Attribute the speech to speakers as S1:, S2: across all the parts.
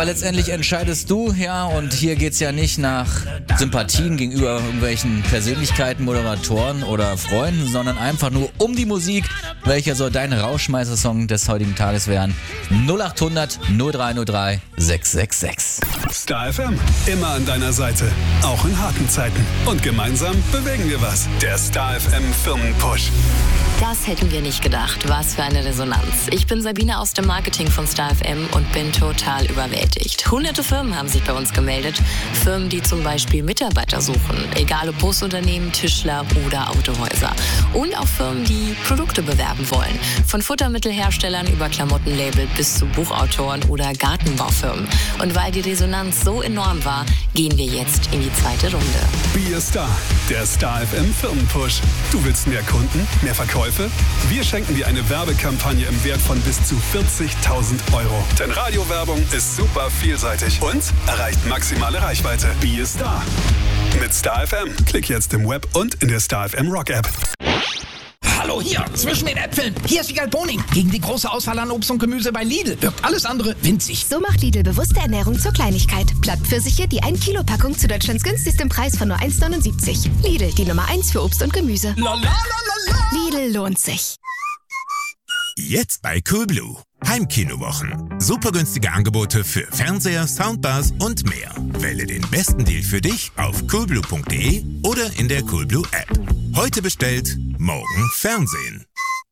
S1: Aber letztendlich entscheidest du, ja, und hier geht's ja nicht nach Sympathien gegenüber irgendwelchen Persönlichkeiten, Moderatoren oder Freunden, sondern einfach nur um die Musik. Welcher soll dein Rauschmeißer-Song des heutigen Tages werden? 0800 0303 666.
S2: Star FM, immer an deiner Seite, auch in harten Zeiten. Und gemeinsam bewegen wir was. Der Star FM Firmenpush.
S3: Das hätten wir nicht gedacht. Was für eine Resonanz. Ich bin Sabine aus dem Marketing von Star FM und bin total überwältigt. Hunderte Firmen haben sich bei uns gemeldet. Firmen, die zum Beispiel Mitarbeiter suchen. Egal ob Busunternehmen, Tischler oder Autohäuser. Und auch Firmen, die Produkte bewerben wollen. Von Futtermittelherstellern über Klamottenlabel bis zu Buchautoren oder Gartenbaufirmen. Und weil die Resonanz so enorm war, gehen wir jetzt in die zweite Runde.
S2: Be a Star, der Star FM Firmenpush. Du willst mehr Kunden, mehr Verkäufe? Wir schenken dir eine Werbekampagne im Wert von bis zu 40.000 Euro. Denn Radiowerbung ist super vielseitig und erreicht maximale Reichweite. Be a Star. Mit Star FM. Klick jetzt im Web und in der Star FM Rock App.
S4: Hallo hier, zwischen den Äpfeln. Hier ist Wiegald Boning. Gegen die große Auswahl an Obst und Gemüse bei Lidl wirkt alles andere winzig.
S5: So macht Lidl bewusste Ernährung zur Kleinigkeit. Blattpfirsiche, die 1 Kilo Packung zu Deutschlands günstigstem Preis von nur 1,79. Lidl, die Nummer 1 für Obst und Gemüse. Lidl lohnt sich.
S6: Jetzt bei Coolblue. Heimkinowochen. Super günstige Angebote für Fernseher, Soundbars und mehr. Wähle den besten Deal für dich auf coolblue.de oder in der Coolblue App. Heute bestellt, morgen Fernsehen.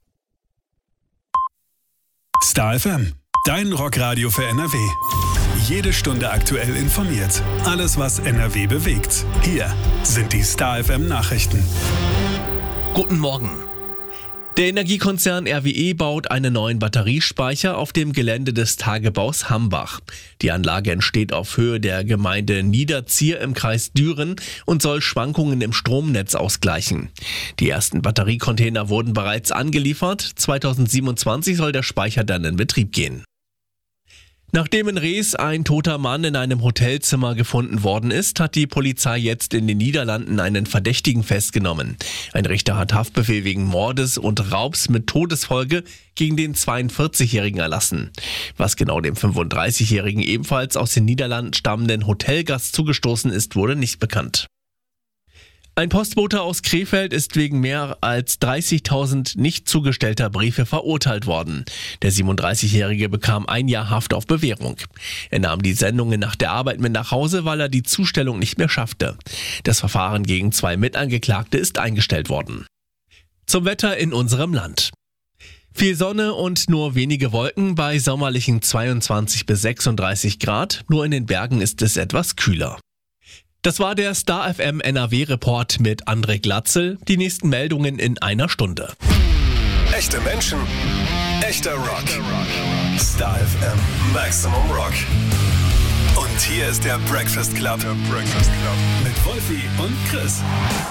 S2: Star FM, dein Rockradio für NRW. Jede Stunde aktuell informiert. Alles, was NRW bewegt. Hier sind die Star FM Nachrichten.
S7: Guten Morgen. Der Energiekonzern RWE baut einen neuen Batteriespeicher auf dem Gelände des Tagebaus Hambach. Die Anlage entsteht auf Höhe der Gemeinde Niederzier im Kreis Düren und soll Schwankungen im Stromnetz ausgleichen. Die ersten Batteriecontainer wurden bereits angeliefert. 2027 soll der Speicher dann in Betrieb gehen. Nachdem in Rees ein toter Mann in einem Hotelzimmer gefunden worden ist, hat die Polizei jetzt in den Niederlanden einen Verdächtigen festgenommen. Ein Richter hat Haftbefehl wegen Mordes und Raubs mit Todesfolge gegen den 42-Jährigen erlassen. Was genau dem 35-Jährigen ebenfalls aus den Niederlanden stammenden Hotelgast zugestoßen ist, wurde nicht bekannt. Ein Postbote aus Krefeld ist wegen mehr als 30.000 nicht zugestellter Briefe verurteilt worden. Der 37-Jährige bekam 1 Jahr Haft auf Bewährung. Er nahm die Sendungen nach der Arbeit mit nach Hause, weil er die Zustellung nicht mehr schaffte. Das Verfahren gegen 2 Mitangeklagte ist eingestellt worden. Zum Wetter in unserem Land. Viel Sonne und nur wenige Wolken bei sommerlichen 22 bis 36 Grad. Nur in den Bergen ist es etwas kühler. Das war der Star FM NRW-Report mit André Glatzel. Die nächsten Meldungen in einer Stunde.
S2: Echte Menschen, echter Rock. Star FM Maximum Rock. Und hier ist der Breakfast Club. Mit Wolfi und Chris.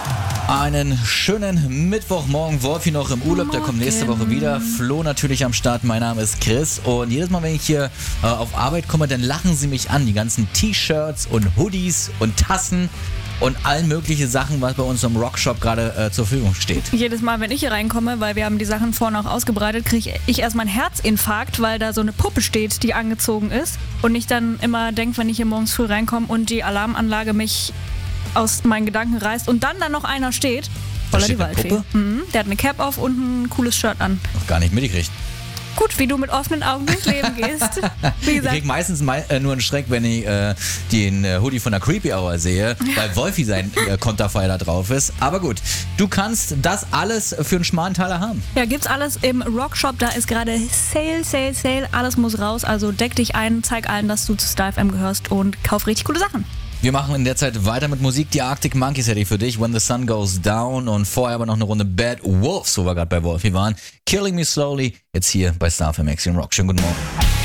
S1: Einen schönen Mittwochmorgen. Wolfi noch im Urlaub, der kommt nächste Woche wieder. Flo natürlich am Start. Mein Name ist Chris. Und jedes Mal, wenn ich hier auf Arbeit komme, dann lachen sie mich an. Die ganzen T-Shirts und Hoodies und Tassen und allen möglichen Sachen, was bei uns im Rockshop gerade zur Verfügung steht.
S8: Jedes Mal, wenn ich hier reinkomme, weil wir haben die Sachen vorne auch ausgebreitet, kriege ich erstmal einen Herzinfarkt, weil da so eine Puppe steht, die angezogen ist. Und ich dann immer denke, wenn ich hier morgens früh reinkomme und die Alarmanlage mich aus meinen Gedanken reißt und dann noch einer steht, voller die Waldfee. Der hat eine Cap auf und ein cooles Shirt an.
S1: Noch gar nicht mitgekriegt.
S8: Gut, wie du mit offenen Augen durchs Leben gehst. Wie gesagt.
S1: Ich krieg meistens nur einen Schreck, wenn ich den Hoodie von der Creepy Hour sehe, weil Wolfi sein Konterfei da drauf ist. Aber gut, du kannst das alles für einen schmalen Taler haben.
S8: Ja, gibt's alles im Rockshop. Da ist gerade Sale. Alles muss raus. Also deck dich ein, zeig allen, dass du zu Star FM gehörst und kauf richtig coole Sachen.
S1: Wir machen in der Zeit weiter mit Musik. Die Arctic Monkeys hätte ich für dich. When the Sun Goes Down. Und vorher aber noch eine Runde Bad Wolves, wo wir gerade bei Wolfie waren. Killing Me Slowly. Jetzt hier bei Star FM Maximum Rock. Schönen guten Morgen.